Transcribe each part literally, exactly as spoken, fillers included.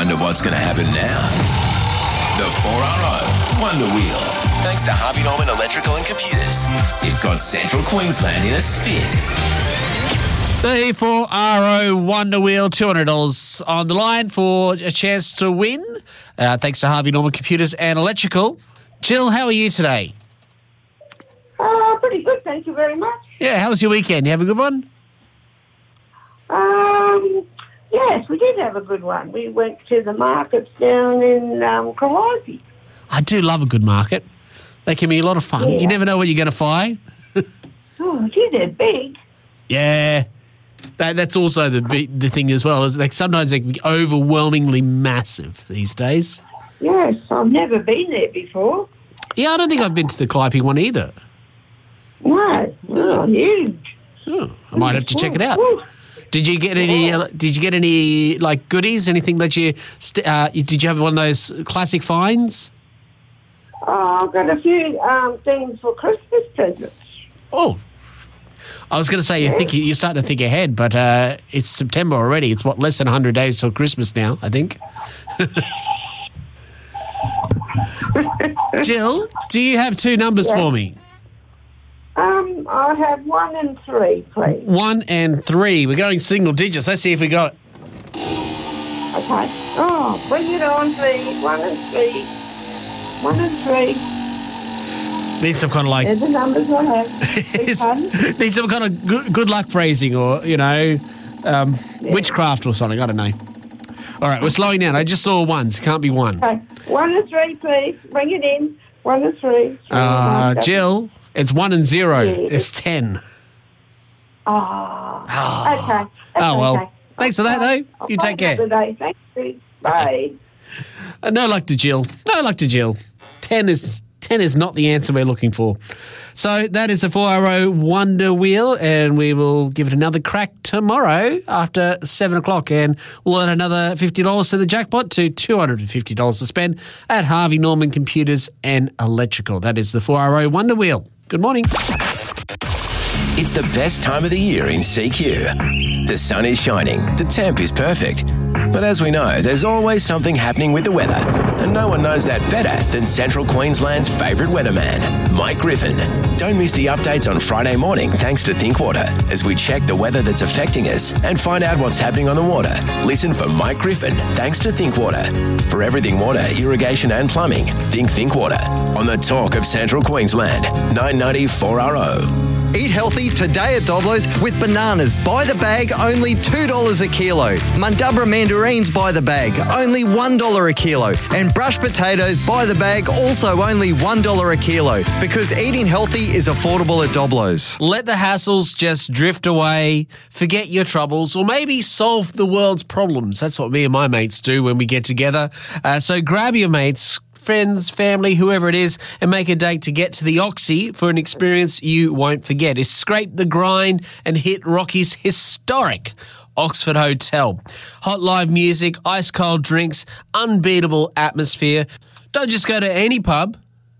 wonder what's going to happen now. The four R O Wonder Wheel. Thanks to Harvey Norman Electrical and Computers. It's got Central Queensland in a spin. The four R O Wonder Wheel, two hundred dollars on the line for a chance to win. Uh, thanks to Harvey Norman Computers and Electrical. Jill, how are you today? Uh, pretty good, thank you very much. Yeah, how was your weekend? You have a good one? Um, yes, we did have a good one. We went to the markets down in um, Calliope. I do love a good market. They can be a lot of fun. Yeah. You never know what you're going to find. Oh, gee, they're big. Yeah. That, that's also the big, the thing as well. Is like sometimes they can be overwhelmingly massive these days. Yes, I've never been there before. Yeah, I don't think I've been to the Calliope one either. No, oh, huge. Oh, I might have to check it out. Ooh. Did you get any? Uh, did you get any like goodies? Anything that you? St- uh, did you have one of those classic finds? Oh, I've got a few um, things for Christmas presents. Oh, I was going to say you think you're starting to think ahead, but uh, it's September already. It's what, less than one hundred days till Christmas now, I think. Jill, do you have two numbers Yeah. for me? Um, I have one and three, please. One and three. We're going single digits. Let's see if we got it. Okay. Oh, bring it on, please. One and three. One and three. Need some kind of like They're the numbers I have. Big pardon? need some kind of good, good luck phrasing or you know um, Yeah. witchcraft or something. I don't know. All right, we're slowing down. I just saw ones. Can't be one. Okay. One and three, please. Bring it in. One and three. three Uh, and one. Jill, it's one and zero. Yeah. It's ten. Oh, Ah. okay. That's Oh, well. okay. Thanks for that, though. I'll You find take care. out today. Thank you. Bye. Uh, no luck to Jill. No luck to Jill. Ten is ten is not the answer we're looking for. So that is the four R O Wonder Wheel, and we will give it another crack tomorrow after seven o'clock, and we'll add another fifty dollars to the jackpot to two hundred fifty dollars to spend at Harvey Norman Computers and Electrical. That is the four R O Wonder Wheel. Good morning. It's the best time of the year in C Q. The sun is shining, the temp is perfect. But as we know, there's always something happening with the weather. And no one knows that better than Central Queensland's favourite weatherman, Mike Griffin. Don't miss the updates on Friday morning thanks to Thinkwater as we check the weather that's affecting us and find out what's happening on the water. Listen for Mike Griffin thanks to Thinkwater. For everything water, irrigation and plumbing, think Thinkwater. On the talk of Central Queensland, nine ninety four R O. Eat healthy today at Doblo's with bananas by the bag, only two dollars a kilo. Mundubra mandarins by the bag, only one dollar a kilo. And brushed potatoes by the bag, also only one dollar a kilo. Because eating healthy is affordable at Doblo's. Let the hassles just drift away, forget your troubles, or maybe solve the world's problems. That's what me and my mates do when we get together. Uh, so grab your mates, friends, family, whoever it is, and make a date to get to the Oxy for an experience you won't forget. Escape the grind and hit Rocky's historic Oxford Hotel. Hot live music, ice cold drinks, unbeatable atmosphere. Don't just go to any pub.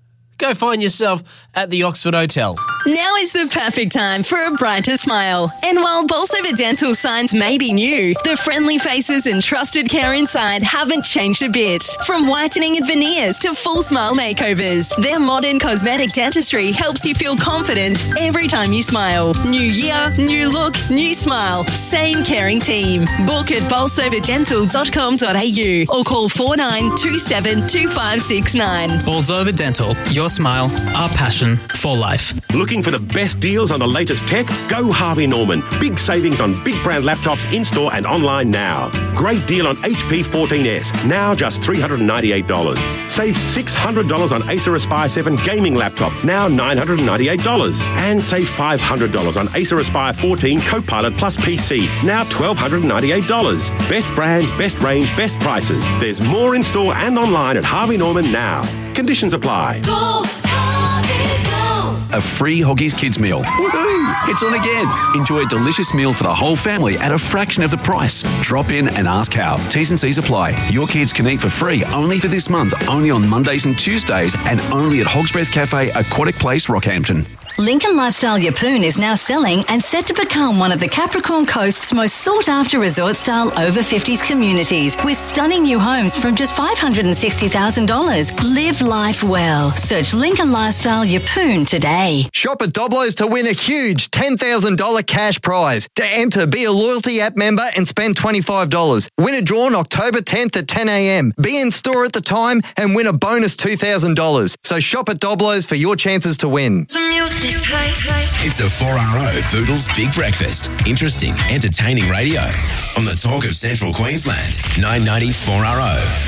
Go find yourself at the Oxford Hotel. Now is the perfect time for a brighter smile. And while Bolsover Dental signs may be new, the friendly faces and trusted care inside haven't changed a bit. From whitening and veneers to full smile makeovers, their modern cosmetic dentistry helps you feel confident every time you smile. New year, new look, new smile. Same caring team. Book at bolsover dental dot com dot a u or call four nine two seven two five six nine. Bolsover Dental, your smile, our passion for life. Looking for the best deals on the latest tech? Go Harvey Norman. Big savings on big brand laptops in-store and online now. Great deal on H P fourteen S, now just three hundred ninety-eight dollars. Save six hundred dollars on Acer Aspire seven gaming laptop, now nine hundred ninety-eight dollars. And save five hundred dollars on Acer Aspire fourteen Copilot Plus P C, now one thousand two hundred ninety-eight dollars. Best brand, best range, best prices. There's more in-store and online at Harvey Norman now. Conditions apply. Go, Harvey, go. A free Hoggies Kids meal. Woohoo! It's on again. Enjoy a delicious meal for the whole family at a fraction of the price. Drop in and ask how. T's and C's apply. Your kids can eat for free only for this month, only on Mondays and Tuesdays, and only at Hogs Breath Cafe, Aquatic Place, Rockhampton. Lincoln Lifestyle Yeppoon is now selling and set to become one of the Capricorn Coast's most sought-after resort-style over fifties communities with stunning new homes from just five hundred sixty thousand dollars. Live life well. Search Lincoln Lifestyle Yeppoon today. Shop at Doblo's to win a huge ten thousand dollars cash prize. To enter, be a loyalty app member and spend twenty-five dollars. Win a draw on October tenth at ten a.m. Be in store at the time and win a bonus two thousand dollars. So shop at Doblo's for your chances to win. It's a four R O Boodles Big Breakfast. Interesting, entertaining radio on the Talk of Central Queensland. nine ninety four R O.